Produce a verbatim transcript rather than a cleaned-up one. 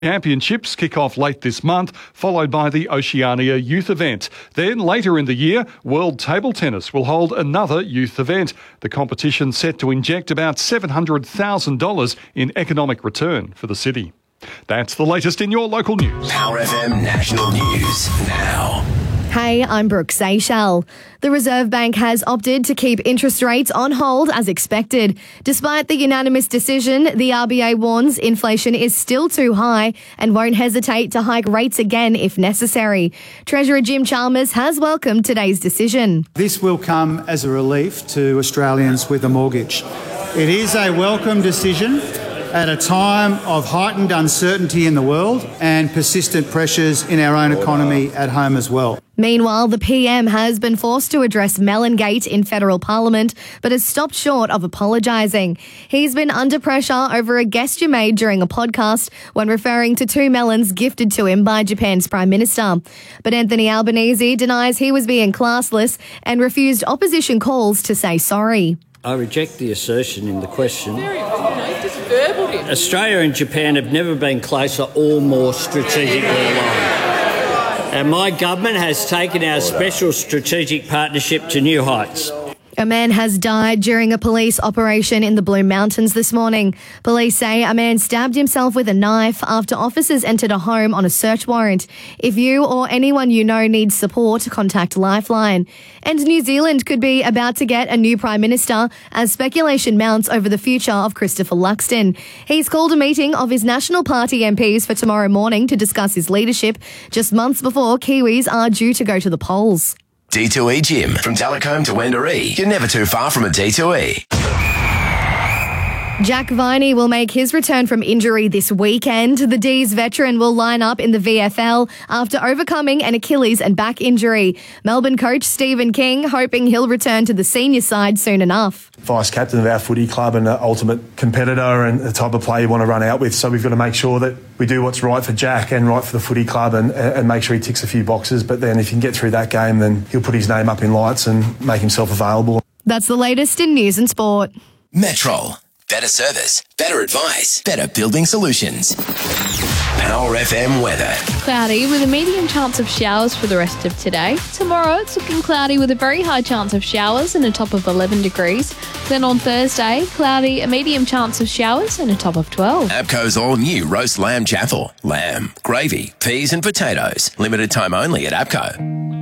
Championships kick off late this month, followed by the Oceania Youth Event. Then, later in the year, World Table Tennis will hold another youth event. The competition set to inject about seven hundred thousand dollars in economic return for the city. That's the latest in your local news. Power F M National News now. Hey, I'm Brooke Seychelles. The Reserve Bank has opted to keep interest rates on hold as expected. Despite the unanimous decision, the R B A warns inflation is still too high and won't hesitate to hike rates again if necessary. Treasurer Jim Chalmers has welcomed today's decision. This will come as a relief to Australians with a mortgage. It is a welcome decision at a time of heightened uncertainty in the world and persistent pressures in our own economy at home as well. Meanwhile, the P M has been forced to address Mellongate in federal parliament, but has stopped short of apologising. He's been under pressure over a gesture made during a podcast when referring to two melons gifted to him by Japan's Prime Minister. But Anthony Albanese denies he was being classless and refused opposition calls to say sorry. I reject the assertion in the question. Australia and Japan have never been closer or more strategically aligned. And my government has taken our special strategic partnership to new heights. A man has died during a police operation in the Blue Mountains this morning. Police say a man stabbed himself with a knife after officers entered a home on a search warrant. If you or anyone you know needs support, contact Lifeline. And New Zealand could be about to get a new Prime Minister as speculation mounts over the future of Christopher Luxon. He's called a meeting of his National Party M Ps for tomorrow morning to discuss his leadership, just months before Kiwis are due to go to the polls. D two E Gym. From Talcombe to Wendouree, you're never too far from a D two E. Jack Viney will make his return from injury this weekend. The D's veteran will line up in the V F L after overcoming an Achilles and back injury. Melbourne coach Stephen King hoping he'll return to the senior side soon enough. Vice captain of our footy club and an ultimate competitor and the type of player you want to run out with. So we've got to make sure that we do what's right for Jack and right for the footy club and, and make sure he ticks a few boxes. But then if he can get through that game, then he'll put his name up in lights and make himself available. That's the latest in news and sport. Metrol. Better service, better advice, better building solutions. Power F M weather. Cloudy with a medium chance of showers for the rest of today. Tomorrow it's looking cloudy with a very high chance of showers and a top of eleven degrees. Then on Thursday, cloudy, a medium chance of showers and a top of twelve. APCO's all-new roast lamb chaffle. Lamb, gravy, peas and potatoes. Limited time only at APCO.